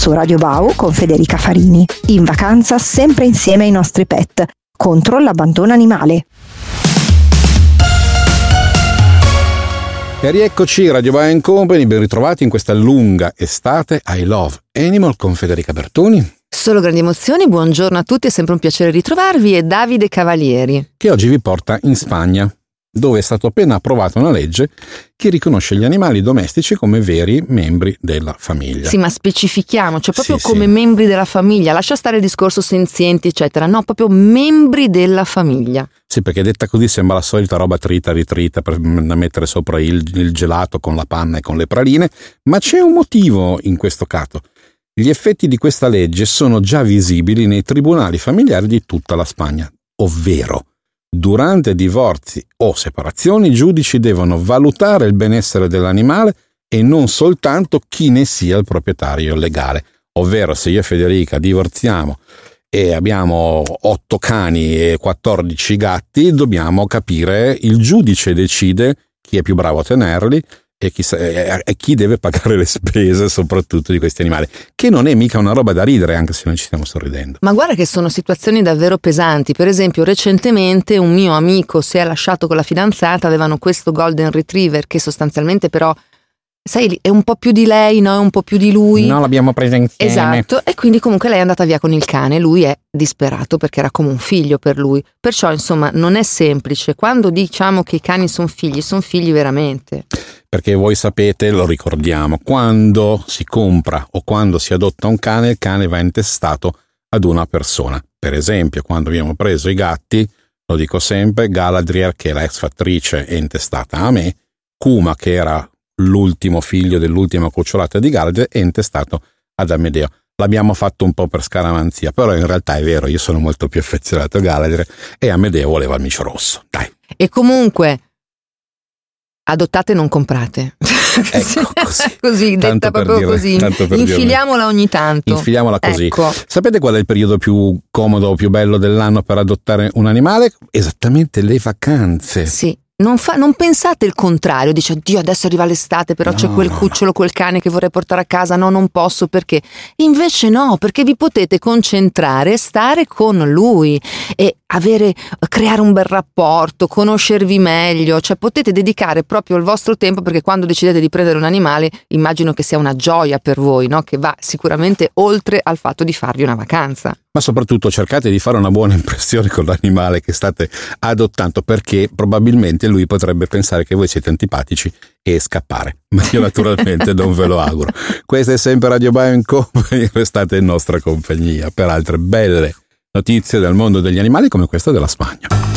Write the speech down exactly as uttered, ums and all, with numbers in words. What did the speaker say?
Su Radio Wow con Federica Farini. In vacanza sempre insieme ai nostri pet. Contro l'abbandono animale. E rieccoci, Radio Wow and Company, ben ritrovati in questa lunga estate. I Love Animal con Federica Bertoni. Solo grandi emozioni, buongiorno a tutti, è sempre un piacere ritrovarvi, e Davide Cavalieri, che oggi vi porta in Spagna, dove è stata appena approvata una legge che riconosce gli animali domestici come veri membri della famiglia. Sì, ma specifichiamo, cioè proprio sì, come sì. membri della famiglia, lascia stare il discorso senzienti eccetera, no, proprio membri della famiglia. Sì, perché detta così sembra la solita roba trita ritrita per mettere sopra il, il gelato con la panna e con le praline, ma c'è un motivo in questo caso. Gli effetti di questa legge sono già visibili nei tribunali familiari di tutta la Spagna, ovvero durante divorzi o separazioni i giudici devono valutare il benessere dell'animale e non soltanto chi ne sia il proprietario legale. Ovvero, se io e Federica divorziamo e abbiamo otto cani e quattordici gatti, dobbiamo capire, il giudice decide chi è più bravo a tenerli e chi, e chi deve pagare le spese soprattutto di questi animali, che non è mica una roba da ridere, anche se noi ci stiamo sorridendo. Ma guarda che sono situazioni davvero pesanti. Per esempio, recentemente un mio amico si è lasciato con la fidanzata, avevano questo golden retriever che sostanzialmente però, sai, è un po' più di lei, no? È un po' più di lui. No, l'abbiamo presa insieme. Esatto, e quindi comunque lei è andata via con il cane, lui è disperato perché era come un figlio per lui. Perciò, insomma, non è semplice. Quando diciamo che i cani sono figli, sono figli veramente. Perché voi sapete, lo ricordiamo, quando si compra o quando si adotta un cane, il cane va intestato ad una persona. Per esempio, quando abbiamo preso i gatti, lo dico sempre, Galadriel, che è la ex fattrice, è intestata a me, Kuma, che era l'ultimo figlio dell'ultima cucciolata di Galadriel, è intestato ad Amedeo. L'abbiamo fatto un po' per scaramanzia, però in realtà è vero, io sono molto più affezionato a Galadriel e Amedeo voleva il micio rosso. Dai. E comunque adottate, non comprate. Ecco, così, così detta proprio dire, così. Infiliamola ogni tanto. Infiliamola così. Ecco. Sapete qual è il periodo più comodo o più bello dell'anno per adottare un animale? Esattamente le vacanze. Sì. Non, fa, non pensate il contrario, dice oddio adesso arriva l'estate però no, c'è quel cucciolo, quel cane che vorrei portare a casa, no non posso perché, invece no, perché vi potete concentrare e stare con lui e avere, creare un bel rapporto, conoscervi meglio, cioè potete dedicare proprio il vostro tempo, perché quando decidete di prendere un animale immagino che sia una gioia per voi, no? Che va sicuramente oltre al fatto di farvi una vacanza. Ma soprattutto cercate di fare una buona impressione con l'animale che state adottando, perché probabilmente lui potrebbe pensare che voi siete antipatici e scappare. Ma io naturalmente non ve lo auguro. Questa è sempre Radio Wow and Company, restate in nostra compagnia per altre belle notizie del mondo degli animali come questa della Spagna.